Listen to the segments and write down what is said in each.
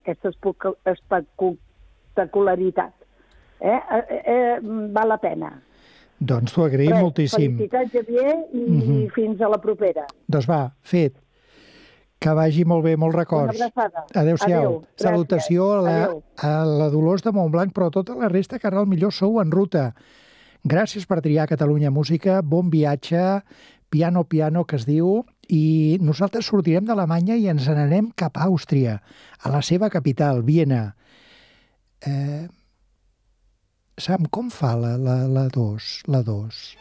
aquesta espectacularitat. Val la pena. Doncs t'ho agraïm moltíssim. Felicitats, Xavier, i fins a la propera. Doncs va, fet. Que vagi molt bé, molts records. Una abraçada. Adéu-siau. Adéu. Salutació Adéu. a la Dolors de Montblanc, però tota la resta, que ara millor sou en ruta. Gràcies per triar Catalunya Música, bon viatge, piano, que es diu, i nosaltres sortirem d'Alemanya i ens n'anem cap a Àustria, a la seva capital, Viena. Sam, com fa la 2? La 2.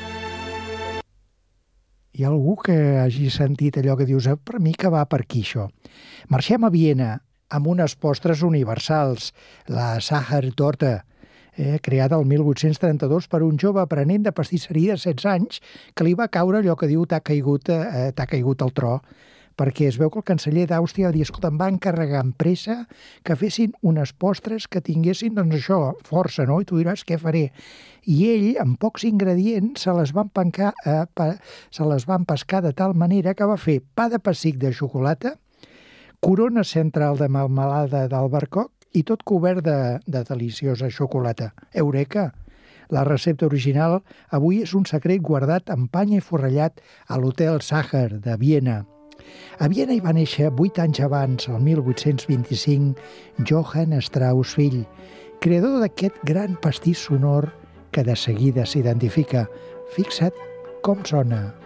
Hi ha algú que hagi sentit allò que dius, per mi que va per aquí, això. Marxem a Viena amb unes postres universals, la Sachertorte, creada el 1832 per un jove aprenent de pastisseria de 16 anys que li va caure allò que diu t'ha caigut el tro, perquè es veu que el canceller d'Àustria va dir, escolta, em va encarregar amb pressa que fessin unes postres que tinguessin, doncs això, força, no? I tu diràs, què faré? I ell, amb pocs ingredients, se les van pescar de tal manera que va fer pa de pessic de xocolata, corona central de melmelada d'albercoc i tot cobert de deliciosa xocolata. Eureka! La recepta original avui és un secret guardat en pany i forrellat a l'Hotel Sacher de Viena. A Viena hi va néixer 8 anys abans, el 1825, Johann Strauss fill, creador d'aquest gran pastís sonor que de seguida s'identifica. Fixa't com sona.